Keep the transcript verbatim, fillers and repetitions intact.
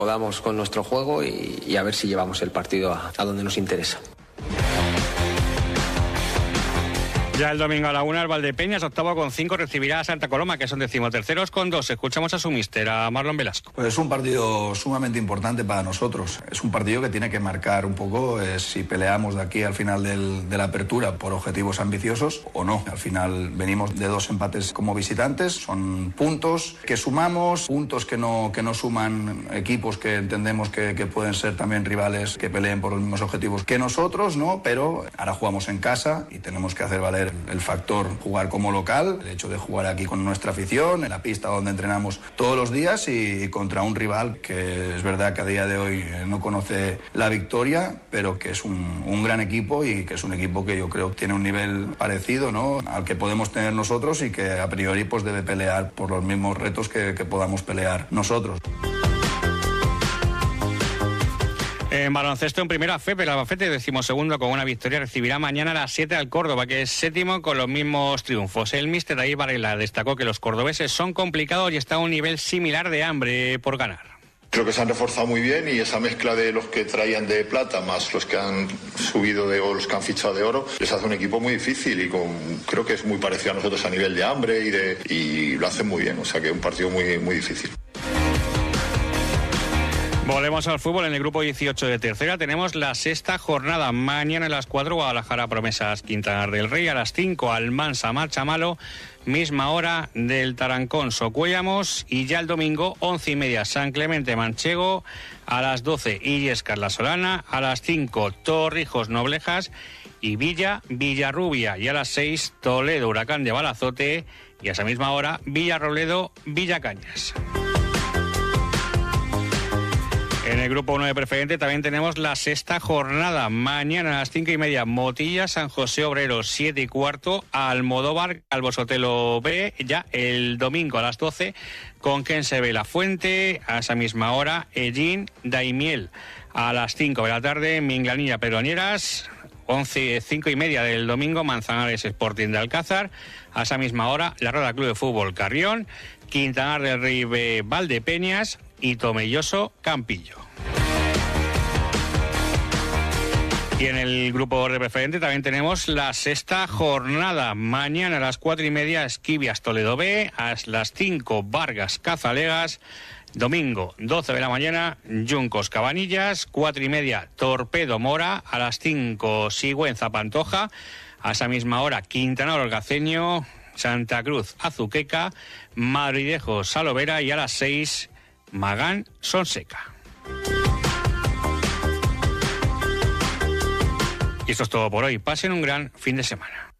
Podamos con nuestro juego y, y a ver si llevamos el partido a, a donde nos interesa. Ya el domingo a la una, el Valdepeñas, octavo con cinco, recibirá a Santa Coloma, que son decimoterceros con dos. Escuchamos a su míster, a Marlon Velasco. Pues es un partido sumamente importante para nosotros. Es un partido que tiene que marcar un poco eh, si peleamos de aquí al final del, de la apertura por objetivos ambiciosos o no. Al final venimos de dos empates como visitantes, son puntos que sumamos, puntos que no, que no suman equipos que entendemos que, que pueden ser también rivales que peleen por los mismos objetivos que nosotros, ¿no? Pero ahora jugamos en casa y tenemos que hacer valer el factor jugar como local, el hecho de jugar aquí con nuestra afición, en la pista donde entrenamos todos los días y contra un rival que es verdad que a día de hoy no conoce la victoria, pero que es un, un gran equipo y que es un equipo que yo creo que tiene un nivel parecido, ¿no?, al que podemos tener nosotros y que a priori pues debe pelear por los mismos retos que, que podamos pelear nosotros. En baloncesto, en primera, F E P, el Albacete, decimosegundo con una victoria, recibirá mañana a las siete al Córdoba, que es séptimo con los mismos triunfos. El míster David Varela destacó que los cordobeses son complicados y está a un nivel similar de hambre por ganar. Creo que se han reforzado muy bien y esa mezcla de los que traían de plata más los que han subido de oro, los que han fichado de oro, les hace un equipo muy difícil y con, creo que es muy parecido a nosotros a nivel de hambre y, de, y lo hacen muy bien, o sea que es un partido muy, muy difícil. Volvemos al fútbol. En el grupo dieciocho de tercera tenemos la sexta jornada. Mañana a las cuatro, Guadalajara Promesas Quintanar del Rey. A las cinco, Almansa Marchamalo. Misma hora del Tarancón Socuéllamos. Y ya el domingo, once y media, San Clemente Manchego. A las doce, Illescas La Solana. A las cinco, Torrijos Noblejas. Y Villa Villarrubia. Y a las seis, Toledo Huracán de Balazote. Y a esa misma hora, Villarrobledo Villacañas. En el grupo uno de preferente también tenemos la sexta jornada. Mañana a las cinco y media, Motilla, San José Obrero, siete y cuarto, Almodóvar, Calvo Sotelo B. Ya el domingo a las doce, Conquense de la Fuente. A esa misma hora, Ellín, Daimiel. A las cinco de la tarde, Minglanilla, Pedroñeras. once, cinco y media del domingo, Manzanares Sporting de Alcázar. A esa misma hora, la Roda Club de Fútbol Carrión, Quintanar del Rey B, Valdepeñas y Tomelloso Campillo. Y en el grupo de preferente también tenemos la sexta jornada. Mañana a las cuatro y media, Esquivias Toledo B. A las cinco, Vargas Cazalegas. Domingo, doce de la mañana, Yuncos Cabanillas. Cuatro y media, Torpedo Mora. A las cinco, Sigüenza Pantoja. A esa misma hora, Quintana Olgaceño, Santa Cruz Azuqueca, Madridejo Salovera. Y a las seis, Magán Sonseca. Y esto es todo por hoy. Pasen un gran fin de semana.